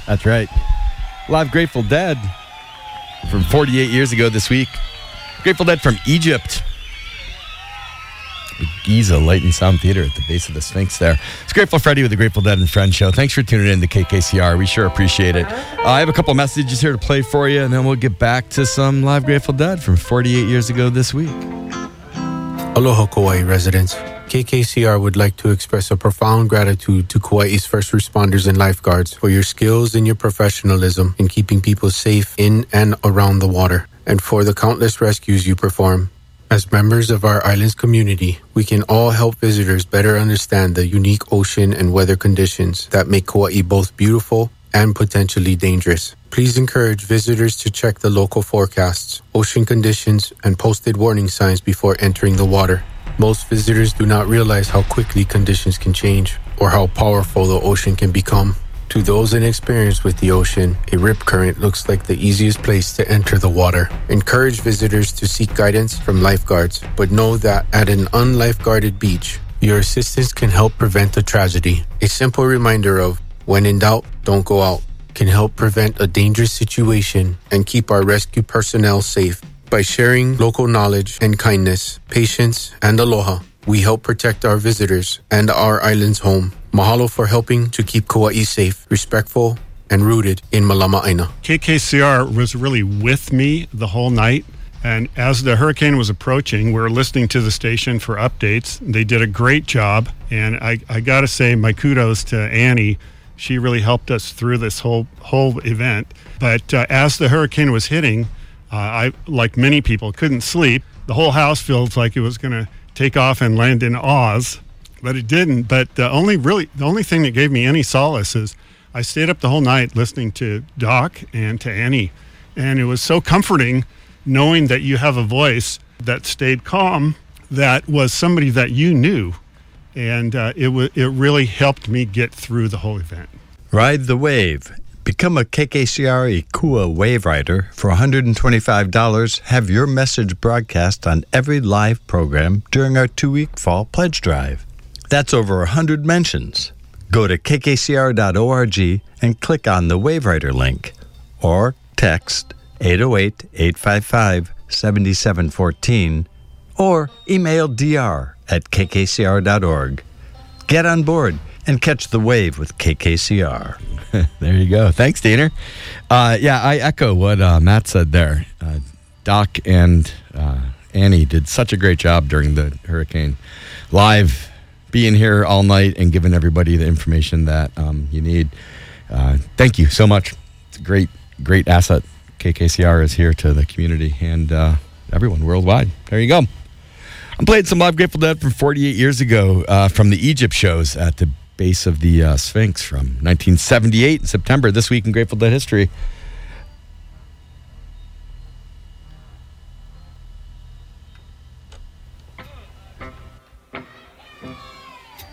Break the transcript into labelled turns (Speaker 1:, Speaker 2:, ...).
Speaker 1: That's right. Live Grateful Dead from 48 years ago this week. Grateful Dead from Egypt. The Giza Light and Sound Theater at the base of the Sphinx there. It's Grateful Freddy with the Grateful Dead and Friends show. Thanks for tuning in to KKCR. We sure appreciate it. I have a couple messages here to play for you, and then we'll get back to some Live Grateful Dead from 48 years ago this week.
Speaker 2: Aloha, Kauai residents. KKCR would like to express a profound gratitude to Kauai's first responders and lifeguards for your skills and your professionalism in keeping people safe in and around the water, and for the countless rescues you perform. As members of our island's community, we can all help visitors better understand the unique ocean and weather conditions that make Kauai both beautiful and potentially dangerous. Please encourage visitors to check the local forecasts, ocean conditions, and posted warning signs before entering the water. Most visitors do not realize how quickly conditions can change or how powerful the ocean can become. To those inexperienced with the ocean, a rip current looks like the easiest place to enter the water. Encourage visitors to seek guidance from lifeguards, but know that at an unlifeguarded beach, your assistance can help prevent a tragedy. A simple reminder of, when in doubt, don't go out, can help prevent a dangerous situation and keep our rescue personnel safe. By sharing local knowledge and kindness, patience, and aloha, we help protect our visitors and our island's home. Mahalo for helping to keep Kauai safe, respectful, and rooted in Malama Aina.
Speaker 3: KKCR was really with me the whole night. And as the hurricane was approaching, we were listening to the station for updates. They did a great job. And I got to say my kudos to Annie. She really helped us through this whole event. But as the hurricane was hitting, I, like many people, couldn't sleep. The whole house feels like it was going to take off and land in Oz. But it didn't. But the only thing that gave me any solace is I stayed up the whole night listening to Doc and to Annie. And it was so comforting knowing that you have a voice that stayed calm, that was somebody that you knew. And it really helped me get through the whole event.
Speaker 4: Ride the wave. Become a KKCR Ikua Wave Rider for $125. Have your message broadcast on every live program during our 2-week fall pledge drive. That's over 100 mentions. Go to kkcr.org and click on the Wave Rider link, or text 808-855-7714, or email dr@kkcr.org. Get on board and catch the wave with KKCR.
Speaker 1: There you go. Thanks, Diener. Yeah, I echo what Matt said there. Doc and Annie did such a great job during the hurricane. Live, being here all night and giving everybody the information that you need. Thank you so much. It's a great asset. KKCR is here to the community and everyone worldwide. There you go. I'm playing some Live Grateful Dead from 48 years ago from the Egypt shows at the base of the Sphinx from 1978 in September. This week in Grateful Dead history.